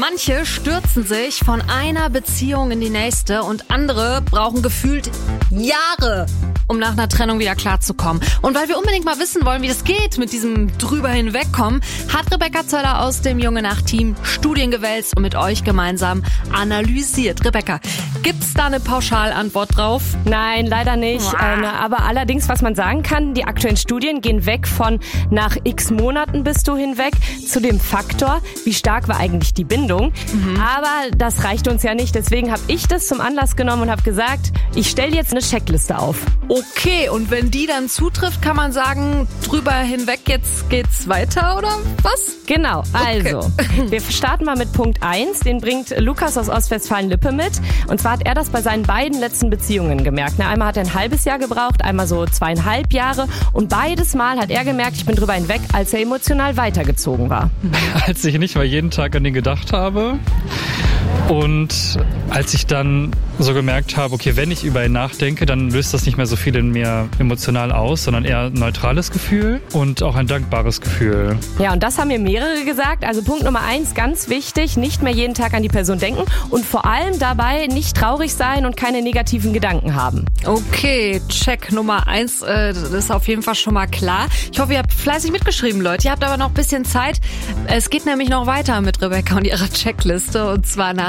Manche stürzen sich von einer Beziehung in die nächste und andere brauchen gefühlt Jahre, um nach einer Trennung wieder klarzukommen. Und weil wir unbedingt mal wissen wollen, wie das geht mit diesem drüber hinwegkommen, hat Rebecca Zöller aus dem Junge Nacht-Team Studien gewälzt und mit euch gemeinsam analysiert. Rebecca, gibt's da eine Pauschalantwort drauf? Nein, leider nicht. Aber allerdings, was man sagen kann, die aktuellen Studien gehen weg von nach x Monaten bist du hinweg zu dem Faktor, wie stark war eigentlich die Bindung. Aber das reicht uns ja nicht. Deswegen habe ich das zum Anlass genommen und habe gesagt, ich stelle jetzt eine Checkliste auf. Okay, und wenn die dann zutrifft, kann man sagen, drüber hinweg, jetzt geht's weiter, oder was? Genau, also, Okay. Wir starten mal mit Punkt 1, den bringt Lukas aus Ostwestfalen-Lippe mit. Und zwar hat er das bei seinen beiden letzten Beziehungen gemerkt. Einmal hat er ein halbes Jahr gebraucht, einmal so 2,5 Jahre. Und beides Mal hat er gemerkt, ich bin drüber hinweg, als er emotional weitergezogen war. Als ich nicht mal jeden Tag an ihn gedacht habe. Und als ich dann so gemerkt habe, okay, wenn ich über ihn nachdenke, dann löst das nicht mehr so viel in mir emotional aus, sondern eher ein neutrales Gefühl und auch ein dankbares Gefühl. Ja, und das haben mir mehrere gesagt. Also Punkt Nummer 1, ganz wichtig, nicht mehr jeden Tag an die Person denken und vor allem dabei nicht traurig sein und keine negativen Gedanken haben. Okay, Check Nummer 1, das ist auf jeden Fall schon mal klar. Ich hoffe, ihr habt fleißig mitgeschrieben, Leute. Ihr habt aber noch ein bisschen Zeit. Es geht nämlich noch weiter mit Rebecca und ihrer Checkliste und zwar nach